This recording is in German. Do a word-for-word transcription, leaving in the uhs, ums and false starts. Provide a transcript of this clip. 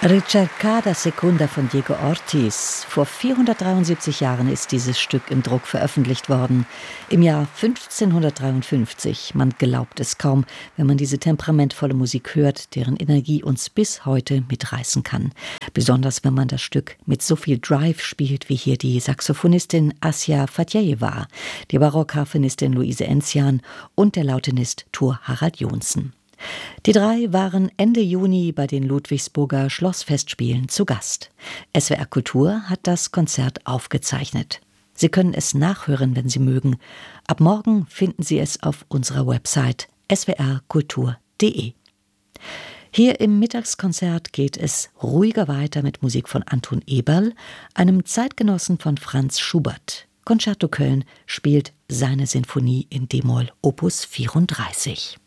Ricercada Secunda von Diego Ortiz. Vor vierhundertdreiundsiebzig Jahren ist dieses Stück im Druck veröffentlicht worden. Im Jahr fünfzehnhundertdreiundfünfzig. Man glaubt es kaum, wenn man diese temperamentvolle Musik hört, deren Energie uns bis heute mitreißen kann. Besonders wenn man das Stück mit so viel Drive spielt, wie hier die Saxophonistin Assia Fatjejeva, die Barockharfenistin Luise Enzian und der Lautenist Thor Harald Johnsen. Die drei waren Ende Juni bei den Ludwigsburger Schlossfestspielen zu Gast. S W R Kultur hat das Konzert aufgezeichnet. Sie können es nachhören, wenn Sie mögen. Ab morgen finden Sie es auf unserer Website s w r kultur punkt d e. Hier im Mittagskonzert geht es ruhiger weiter mit Musik von Anton Eberl, einem Zeitgenossen von Franz Schubert. Concerto Köln spielt seine Sinfonie in d-Moll Opus vierunddreißig.